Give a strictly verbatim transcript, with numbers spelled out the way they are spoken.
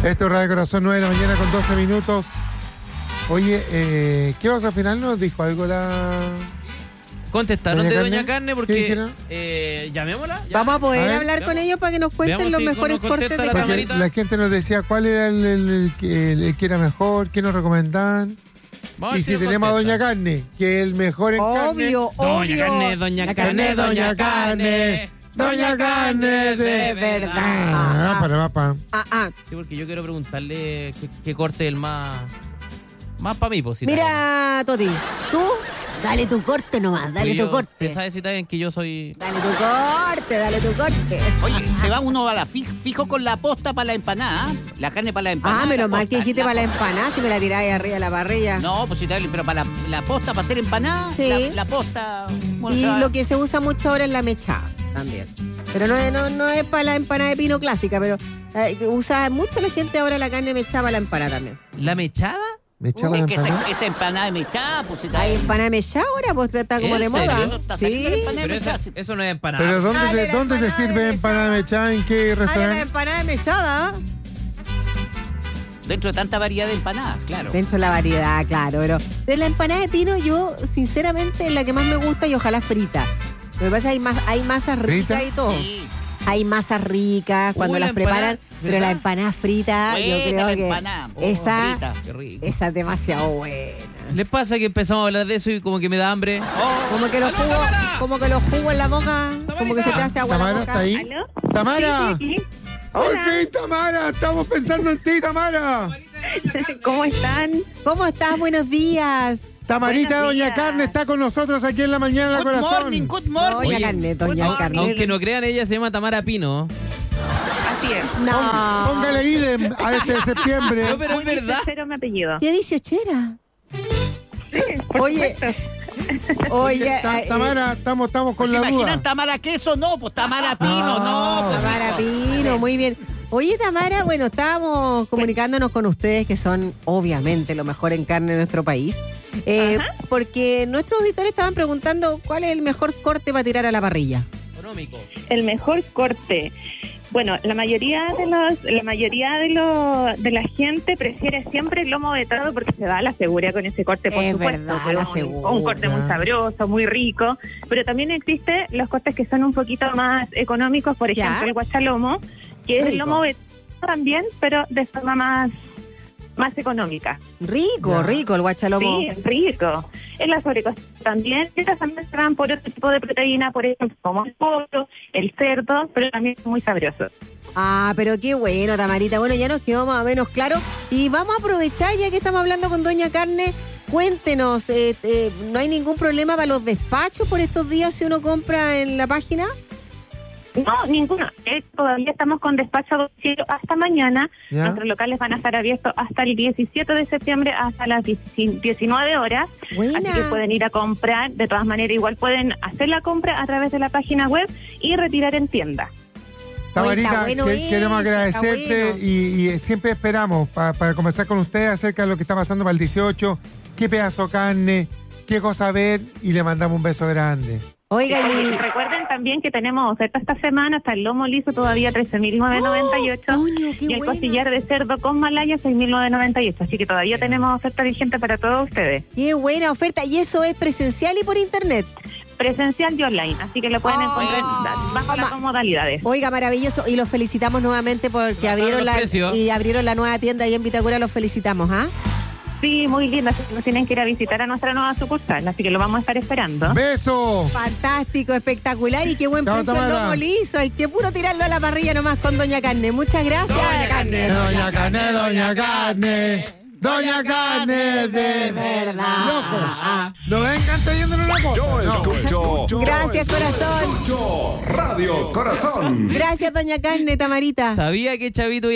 Esto es Radio Corazón, nueve de la mañana con doce minutos. Oye, eh, ¿qué vas al final? ¿Nos dijo algo la...? Contestaron ¿Doña de Carne? Doña Carne ¿Qué porque... dijeron? Eh, llamémosla. ¿Ya? Vamos a poder A ver, hablar con veamos. ellos para que nos cuenten Veamos los si mejores nos cortes contesta de la carne. Porque Tamarita. la gente nos decía cuál era el, el- el que- el- el que era mejor, qué nos recomendaban. Vamos a Y ver si nos tenemos a contesta. Doña Carne, que es el mejor en Obvio, Doña obvio. Carne, Doña La Carne, Doña Carne. Carne, Doña Carne de verdad. Ah, para papá. Ah, ah. Sí, porque yo quiero preguntarle qué, qué corte es el más... Más para mí, pues. si Mira, Toti, tú, dale tu corte nomás, está bien. dale Porque tu yo- corte. Usted sabe si está bien que yo soy... Dale tu corte, dale tu corte. Oye, se va uno a la fi- fijo con la posta para la empanada, ¿ah? La carne para la empanada. Ah, menos la mal que posta, dijiste para la empanada, si me la tiráis arriba de la parrilla. No, pues si te pero para la, la posta, para hacer empanada, Sí. la, la posta... bueno, Y se va- lo que se usa mucho ahora es la mechada también. Pero no es, no, no es para la empanada de pino clásica, pero eh, usa mucho la gente ahora la carne mechada para la empanada también. ¿La mechada? ¿Me echaba Es la que esa, empanada? esa empanada de mechada, pues si te... Hay empanada mechada ahora, pues está como ¿En de serio? moda. Está Sí. saliendo la empanada Pero mechada, eso, sí. eso no es empanada. ¿Pero dónde, Dale te, la dónde te empanada sirve de empanada mechada. mechada? ¿En qué Hay una restaurante? empanada mechada. Dentro de tanta variedad de empanadas, claro. Dentro de la variedad, claro, pero de la empanada de pino yo, sinceramente, es la que más me gusta y ojalá frita. Lo que pasa es que hay, más, hay masas ricas ¿Frita? y todo. Sí. Hay masas ricas cuando Uy, la las preparan, empanada, pero ¿verdad? la empanada frita, yo Buena creo la que empanada. Oh, esa, frita. Qué rico. esa es demasiado buena. ¿Les pasa que empezamos a hablar de eso y como que me da hambre? Como que los jugos, como que los jugos en la boca, como que se te hace agua en la ¿Tamara boca. está ahí? ¿Aló? ¡Tamara! Sí, sí, sí. ¡Por Hola, fin, Tamara! ¡Estamos pensando en ti, Tamara! ¿cómo están? ¿Cómo estás? Buenos días. Tamarita Buenos Doña días. Carne está con nosotros aquí en la mañana en la Good corazón. morning, good morning. Doña Oye, Carne, Doña good Carne. Aunque no crean, ella se llama Tamara Pino. Así es. No. Póngale idem a este de septiembre. No, pero es verdad. Cero mi apellido. ¿Qué dieciochera? Sí, por Oye, supuesto. oye, Ta- eh, Tamara, estamos, estamos con ¿Se la imaginan duda. Tamara queso? No, pues Tamara pino, Ah. no. pues. Tamara Pino, muy bien. Oye, Tamara, bueno, estábamos comunicándonos con ustedes, que son obviamente lo mejor en carne de nuestro país, eh, porque nuestros auditores estaban preguntando cuál es el mejor corte para tirar a la parrilla. Económico. El mejor corte. Bueno, la mayoría de los, la mayoría de los, de la gente prefiere siempre el lomo vetado porque se da a la segura con ese corte, por Es supuesto. verdad, pero la un- segura. Un corte muy sabroso, muy rico. Pero también existen los cortes que son un poquito más económicos, por Ya. ejemplo, el guachalomo, que es el Rico. lomo vetado también, pero de forma más, más económica. Rico, Ya. rico el guachalomo. Sí, rico. En la sobrecosta también, estas también se dan por otro tipo de proteína, por ejemplo, como el pollo, el cerdo, pero también es muy sabroso. Ah, pero qué bueno, Tamarita. Bueno, ya nos quedó más o menos claro. Y vamos a aprovechar, ya que estamos hablando con Doña Carne, cuéntenos, eh, eh, ¿no hay ningún problema para los despachos por estos días si uno compra en la página? No, ninguno. Eh, todavía estamos con despacho a domicilio hasta mañana. ¿Ya? Nuestros locales van a estar abiertos hasta el diecisiete de septiembre hasta las diecinueve horas. Buena. Así que pueden ir a comprar. De todas maneras, igual pueden hacer la compra a través de la página web y retirar en tienda. Tamarita, Está bueno que- eso, queremos está agradecerte bueno. y, y siempre esperamos pa- para conversar con ustedes acerca de lo que está pasando para el dieciocho, qué pedazo de carne, qué cosa ver y le mandamos un beso grande. Oiga, Y y... recuerden también que tenemos oferta esta semana, hasta el lomo liso todavía trece mil novecientos noventa y ocho ¡Oh, coño, qué y el buena! costillar de cerdo con malaya seis mil novecientos noventa y ocho. Así que todavía tenemos oferta vigente para todos ustedes. Qué buena oferta. Y eso es presencial y por internet. Presencial y online, así que lo pueden Oh. encontrar bajo las Ma- dos modalidades. Oiga, maravilloso. Y los felicitamos nuevamente porque Bajaron abrieron los la, precios. y abrieron la nueva tienda ahí en Vitacura. Los felicitamos, ¿ah? Sí, muy linda, así que nos tienen que ir a visitar a nuestra nueva sucursal, así que lo vamos a estar esperando. ¡Beso! Fantástico, espectacular y qué buen Chao, precio el Tamara. lomo liso. Hay que puro tirarlo a la parrilla nomás con Doña Carne. Muchas gracias. Doña Carne. Doña Carne, Doña Carne, Doña Carne de verdad. Loco. ¿Lo ven cantando una cosa? Yo No. escucho. yo Gracias, corazón. escucho Radio Corazón. Gracias, Doña Carne, Tamarita. Sabía que Chavito